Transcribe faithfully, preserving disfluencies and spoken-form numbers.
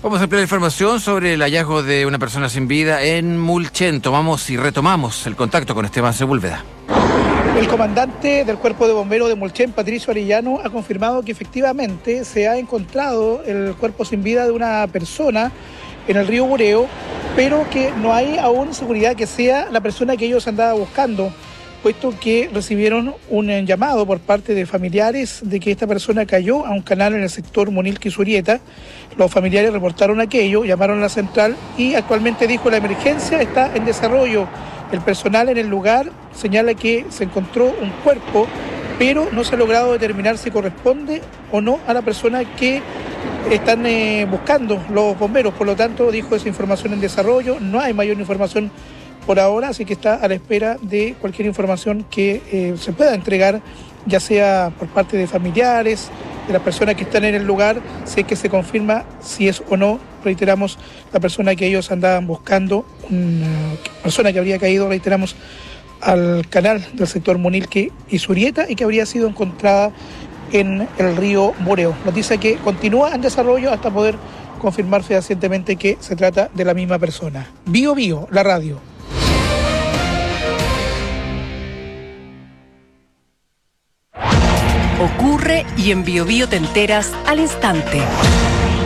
Vamos a ampliar la información sobre el hallazgo de una persona sin vida en Mulchen. Tomamos y retomamos el contacto con Esteban Sepúlveda. El comandante del Cuerpo de Bomberos de Mulchen, Patricio Arellano, ha confirmado que efectivamente se ha encontrado el cuerpo sin vida de una persona en el río Bureo, pero que no hay aún seguridad que sea la persona que ellos andaban buscando, puesto que recibieron un llamado por parte de familiares de que esta persona cayó a un canal en el sector Monilque-Surieta. Los familiares reportaron aquello, llamaron a la central y actualmente, dijo, la emergencia está en desarrollo. El personal en el lugar señala que se encontró un cuerpo, pero no se ha logrado determinar si corresponde o no a la persona que están eh, buscando los bomberos. Por lo tanto, dijo, esa información en desarrollo, no hay mayor información por ahora, así que está a la espera de cualquier información que eh, se pueda entregar, ya sea por parte de familiares, de las personas que están en el lugar, si es que se confirma si es o no, reiteramos, la persona que ellos andaban buscando, una persona que habría caído, reiteramos, al canal del sector Monilque y Surieta y que habría sido encontrada en el río Bureo. Noticia que continúa en desarrollo hasta poder confirmar fehacientemente que se trata de la misma persona. Bio Bio, la radio. Ocurre y en Bio Bio te enteras al instante.